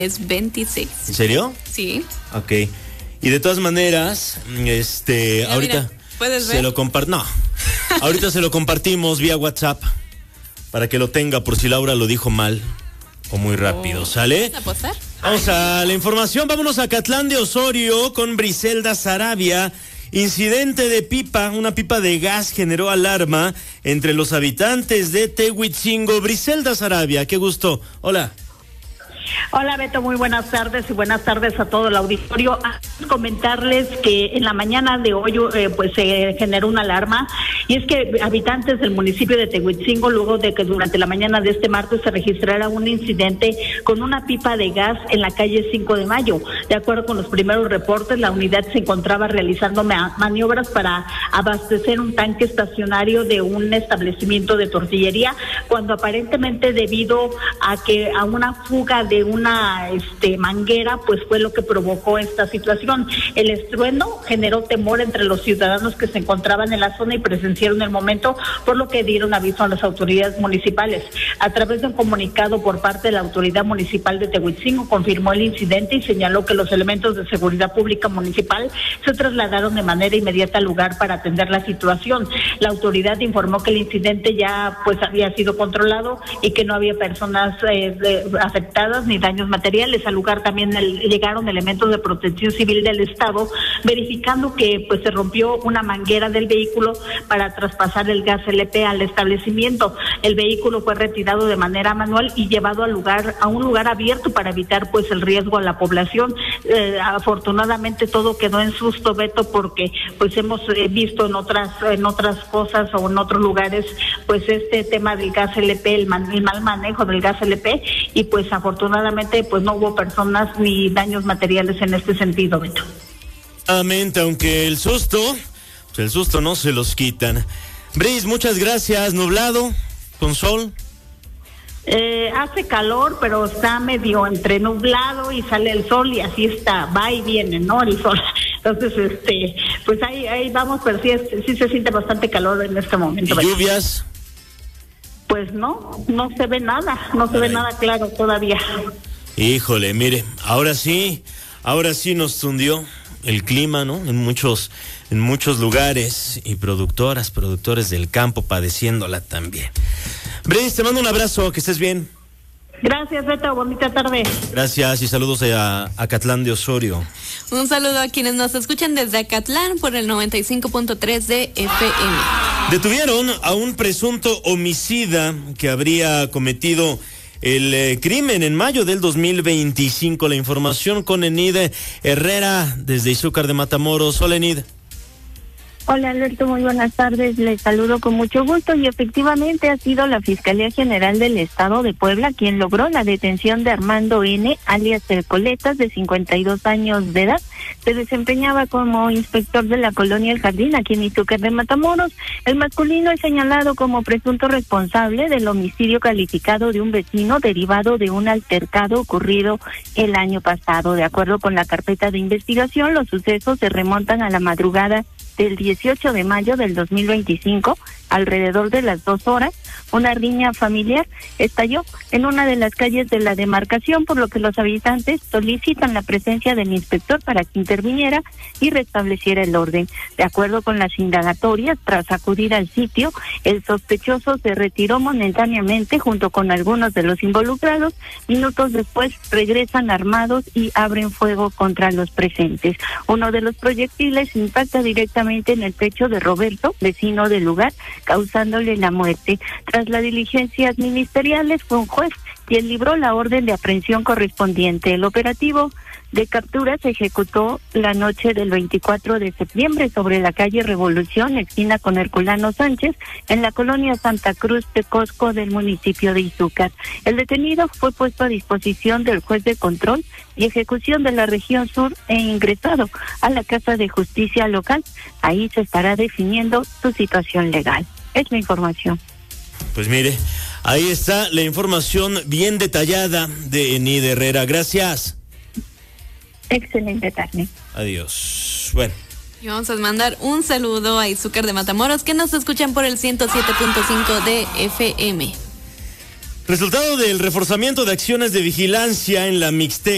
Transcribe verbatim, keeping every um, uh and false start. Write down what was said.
Es veintiséis. ¿En serio? Sí. Ok. Y de todas maneras, este, Mira, ahorita mira, ¿puedes ver? se lo compart- no. Ahorita se lo compartimos vía WhatsApp para que lo tenga por si Laura lo dijo mal o muy rápido, ¿sale? ¿Vas a apostar? Vamos a la información, vámonos a Acatlán de Osorio con Briselda Sarabia. Incidente de pipa, una pipa de gas generó alarma entre los habitantes de Tehuitzingo. Briselda Sarabia, qué gusto. Hola. Hola Beto, muy buenas tardes y buenas tardes a todo el auditorio. Comentarles que en la mañana de hoy eh, pues se generó una alarma, y es que habitantes del municipio de Tehuitzingo, luego de que durante la mañana de este martes se registrara un incidente con una pipa de gas en la calle cinco de mayo. De acuerdo con los primeros reportes, la unidad se encontraba realizando ma- maniobras para abastecer un tanque estacionario de un establecimiento de tortillería, cuando aparentemente debido a que a una fuga de una este manguera, pues fue lo que provocó esta situación. El estruendo generó temor entre los ciudadanos que se encontraban en la zona y presenciaron el momento, por lo que dieron aviso a las autoridades municipales. A través de un comunicado por parte de la autoridad municipal de Tehuitzingo, confirmó el incidente y señaló que los elementos de seguridad pública municipal se trasladaron de manera inmediata al lugar para atender la situación. La autoridad informó que el incidente ya pues había sido controlado y que no había personas eh, de, afectadas ni daños materiales. Al lugar también el, llegaron elementos de protección civil del estado, verificando que pues se rompió una manguera del vehículo para traspasar el gas L P al establecimiento. El vehículo fue retirado de manera manual y llevado al lugar a un lugar abierto para evitar pues el riesgo a la población. Eh, afortunadamente todo quedó en susto, Beto, porque pues hemos eh, visto en otras en otras cosas o en otros lugares pues este tema del gas L P, el, man, el mal manejo del gas L P, y pues afortunadamente pues no hubo personas ni daños materiales en este sentido, Beto. Aunque el susto, pues el susto no se los quitan. Bris, muchas gracias. ¿Nublado? ¿Con sol? Eh, hace calor, pero está medio entre nublado y sale el sol, y así está, va y viene, ¿no? El sol. Entonces, este, pues ahí, ahí vamos, pero sí, es, sí se siente bastante calor en este momento. ¿Y lluvias? Pues no, no se ve nada, no se Ay. ve nada claro todavía. Híjole, mire, ahora sí, ahora sí nos tundió el clima, ¿no? En muchos, en muchos lugares, y productoras, productores del campo padeciéndola también. Brice, te mando un abrazo, que estés bien. Gracias, Beto, bonita tarde. Gracias y saludos a Acatlán de Osorio. Un saludo a quienes nos escuchan desde Acatlán por el noventa y cinco punto tres de F M. Detuvieron a un presunto homicida que habría cometido el eh, crimen en mayo del dos mil veinticinco. La información con Enid Herrera desde Izúcar de Matamoros. Hola, Enid. Hola, Alberto, muy buenas tardes. Les saludo con mucho gusto, y efectivamente ha sido la Fiscalía General del Estado de Puebla quien logró la detención de Armando N., alias El Coletas, de cincuenta y dos años de edad. Se desempeñaba como inspector de la colonia El Jardín, aquí en Izúcar de Matamoros. El masculino es señalado como presunto responsable del homicidio calificado de un vecino derivado de un altercado ocurrido el año pasado. De acuerdo con la carpeta de investigación, los sucesos se remontan a la madrugada del dieciocho de mayo del dos mil veinticinco, alrededor de las dos horas, una riña familiar estalló en una de las calles de la demarcación, por lo que los habitantes solicitan la presencia del inspector para que interviniera y restableciera el orden. De acuerdo con las indagatorias, tras acudir al sitio, el sospechoso se retiró momentáneamente junto con algunos de los involucrados. Minutos después regresan armados y abren fuego contra los presentes. Uno de los proyectiles impacta directamente en el pecho de Roberto, vecino del lugar, causándole la muerte. Tras las diligencias ministeriales, fue un juez quien libró la orden de aprehensión correspondiente. El operativo de captura se ejecutó la noche del veinticuatro de septiembre sobre la calle Revolución, esquina con Herculano Sánchez, en la colonia Santa Cruz de Cosco del municipio de Izúcar. El detenido fue puesto a disposición del juez de control y ejecución de la región sur e ingresado a la Casa de Justicia local. Ahí se estará definiendo su situación legal. Es mi información. Pues mire, ahí está la información bien detallada de Enid Herrera. Gracias. Excelente tarde. Adiós. Bueno. Y vamos a mandar un saludo a Izúcar de Matamoros, que nos escuchan por el ciento siete punto cinco de F M. Resultado del reforzamiento de acciones de vigilancia en la Mixteca.